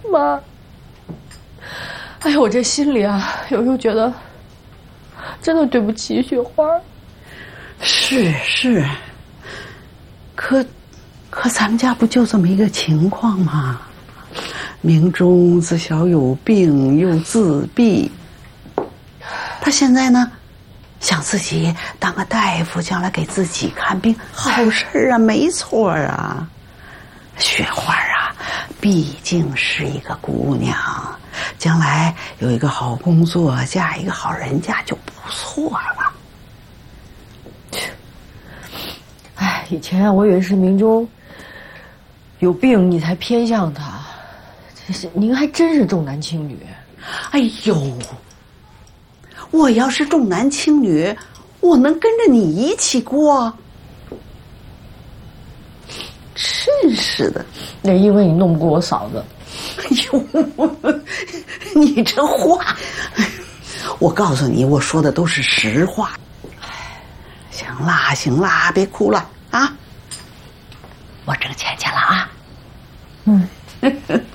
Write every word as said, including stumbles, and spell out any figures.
妈，哎呀，我这心里啊，有时候觉得真的对不起雪花。 是是，可可咱们家不就这么一个情况吗？明忠自小有病又自闭，他现在呢，想自己当个大夫，将来给自己看病，好事啊，没错啊。雪花啊，毕竟是一个姑娘，将来有一个好工作，嫁一个好人家就不错了。 哎，以前啊，我以为是明忠有病，你才偏向他。这是您还真是重男轻女。 哎呦，我要是重男轻女，我能跟着你一起过？真是的， 那因为你弄不过我嫂子。 哎呦，你这话，我告诉你，我说的都是实话。行啦，行啦，别哭了啊！我挣钱去了啊。 嗯。